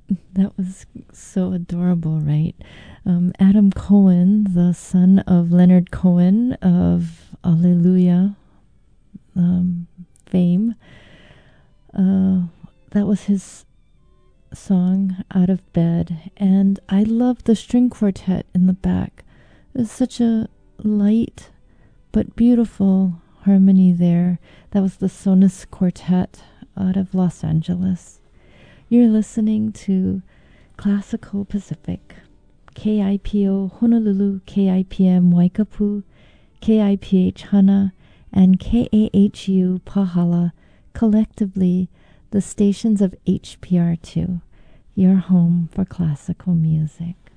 That was so adorable, right? Adam Cohen, the son of Leonard Cohen of Alleluia um, fame, uh, that was his song, Out of Bed. And I love the string quartet in the back. There's such a light but beautiful harmony there. That was the Sonus Quartet out of Los Angeles. You're listening to Classical Pacific, KIPO Honolulu, KIPM Waikapu, KIPH Hana, and KAHU Pahala, collectively the stations of HPR2, your home for classical music.